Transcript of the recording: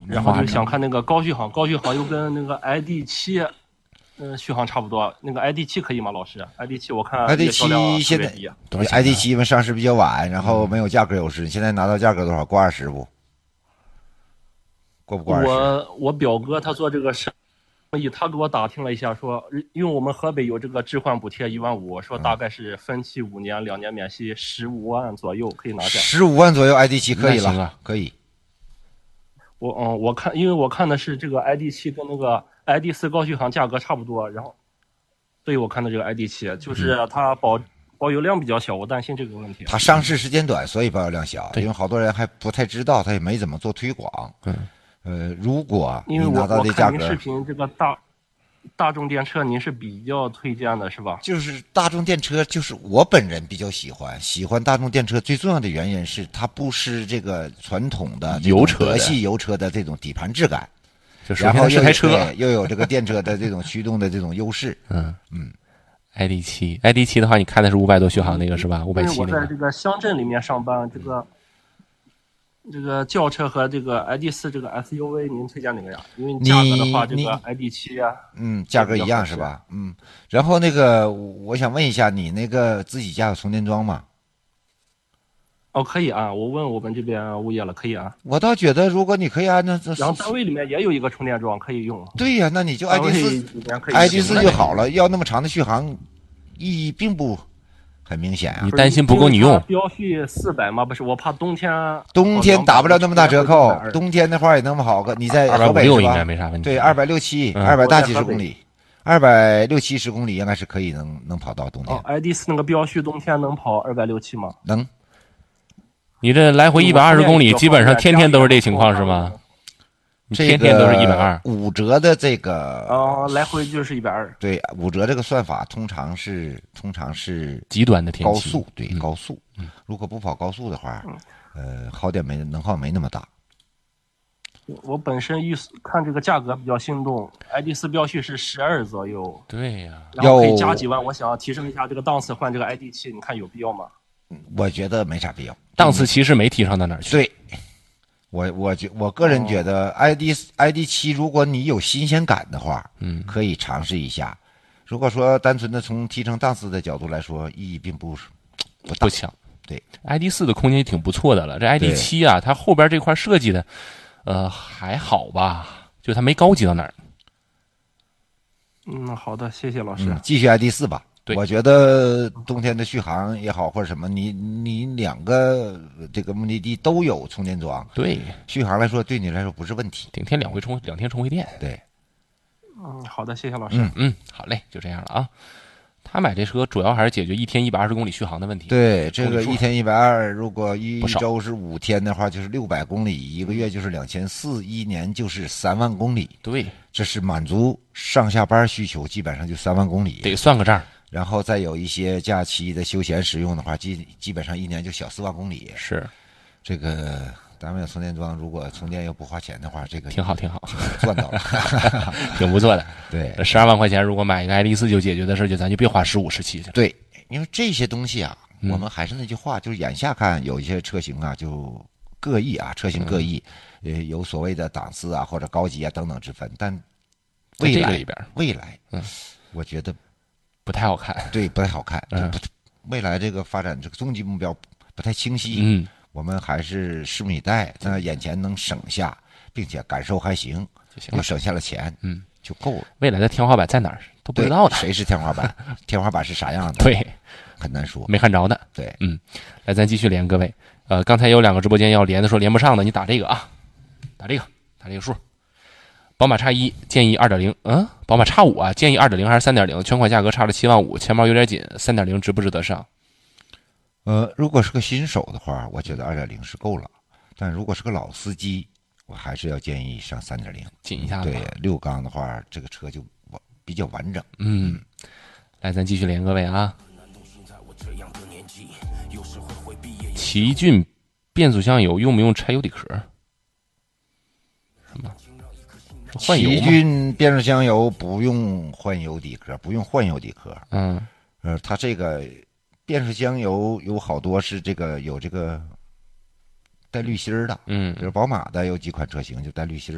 然后就想看那个高续航，高续航又跟那个 ID.7，续航差不多。那个 ID.7可以吗，老师？ID.7我看销量 ？ID.7现在ID.7因为上市比较晚，然后没有价格优势。你现在拿到价格多少？过20不？过不过20？ 我表哥他做这个生意，他给我打听了一下，说因为我们河北有这个置换补贴15000，说大概是分期5年，2年免息，15万左右可以拿下。 15万左右 ID.7可以了，可以。 我看，因为我看的是这个 ID.7跟那个 ID.4高续航价格差不多，然后，所以我看的这个 ID.7就是它保有量比较小，我担心这个问题。 它上市时间短，所以保有量小，因为好多人还不太知道，他也没怎么做推广。如果你拿到这价格， 因为我看您视频这个大众电车您是比较推荐的是吧？ 就是大众电车，就是我本人比较喜欢大众电车，最重要的原因是它不是这个传统的油车德系油车的这种底盘质感， 然后又台车又有这个电车的这种驱动的这种优势。 ID.7 的话，你看的是500多续航那个是吧？570那个。 我在这个乡镇里面上班，这个轿车和这个 ID.4这个 SUV， 您推荐哪个呀？因为价格的话，这个 ID.7啊， 价格一样是吧？然后那个，我想问一下，你那个自己家有充电桩吗？ 可以啊，我问我们这边物业了，可以啊。 我倒觉得，如果你可以按照然后单位里面也有一个充电桩可以用。 对呀，那你就 ID.4 就好了。要那么长的续航，意义并不很明显啊。 你担心不够你用？ 标续400吗？不是，我怕冬天打不了那么大折扣。冬天的话也能跑个，你在河北是吧？ 应该没啥问题。 对，260、200大几十公里，260-270公里应该是可以能跑到冬天。 ID.4那个标续冬天能跑260吗？ 能。 你这来回120公里，基本上天天都是这情况是吗？天天都是120。 5折的这个来回就是120。 对，5折这个算法通常是极端的天气高速，对，高速。如果不跑高速的话，耗电能耗没那么大。 我本身看这个价格比较心动 ，ID.4 标续是12左右。 对呀， 然后可以加几万，我想要提升一下这个档次，换这个 ID.7，你看有必要吗？ 我觉得没啥必要， 档次其实没提升到哪儿去。 对，我个人觉得 ID.7，如果你有新鲜感的话，可以尝试一下。如果说单纯的从提升档次的角度来说，意义并不强。 对 ，ID.4 的空间挺不错的了。这 ID.7啊，它后边这块设计的，还好吧，就它没高级到哪儿。 好的，谢谢老师。 继续 ID.4吧。我觉得冬天的续航也好，或者什么，你两个这个目的地都有充电桩， 对续航来说，对你来说不是问题。 顶天2天充回电， 对。 好的，谢谢老师。 好嘞，就这样了啊。他买这车主要还是解决1天120公里续航的问题。 对，这个1天120，如果一周是5天的话，就是600公里，1个月就是2400，1年就是3万公里。 对， 这是满足上下班需求，基本上就3万公里。 得算个账。 然后再有一些假期的休闲使用的话，基本上1年就小4万公里。 是， 这个单位有充电桩，如果充电又不花钱的话，这个挺好， 赚到了， 挺不错的。 对 ，12万块钱如果买一个 ID.4就解决的事，咱就别花15、17去了。 对，因为这些东西啊，我们还是那句话，就是眼下看有一些车型啊，就各异啊，车型各异，有所谓的档次啊或者高级啊等等之分，但未来，我觉得。 不太好看， 对，不太好看。未来这个发展这个终极目标不太清晰。我们还是拭目以待。在眼前能省下，并且感受还行，又省下了钱，就够了。 未来的天花板在哪儿都不知道的。 谁是天花板？天花板是啥样的？ 对， 很难说， 没看着呢。 对， 来，咱继续连各位。刚才有2个直播间要连的，说连不上的，你打这个啊，打这个数。宝马 X1 建议 2.0， 宝马 X5 啊，建议 2.0 还是 3.0？ 全款价格差了7万5，钱包有点紧，3.0值不值得上？ 如果是个新手的话，我觉得 2.0 是够了，但如果是个老司机，我还是要建议上 3.0， 紧一下子。 对，6缸的话，这个车就比较完整。 来，咱继续连各位啊。奇骏变速箱油用不用拆油底壳？什么？ 奇骏变速箱油不用换油底壳，不用换油底壳。它这个变速箱油有好多是有这个带滤芯的。比如宝马的有几款车型就带滤芯。